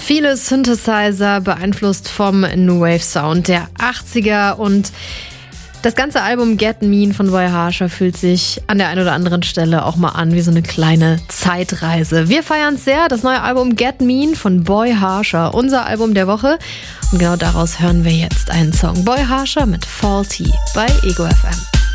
Viele Synthesizer beeinflusst vom New Wave Sound der 80er und das ganze Album Get Mean von Boy Harsher fühlt sich an der einen oder anderen Stelle auch mal an wie so eine kleine Zeitreise. Wir feiern es sehr, das neue Album Get Mean von Boy Harsher, unser Album der Woche. Und genau daraus hören wir jetzt einen Song. Boy Harsher mit Faulty bei Ego FM.